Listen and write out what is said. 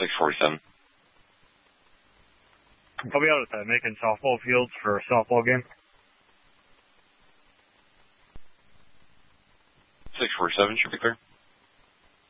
647. I'll be out at Macon softball fields for a softball game. 647 should be clear.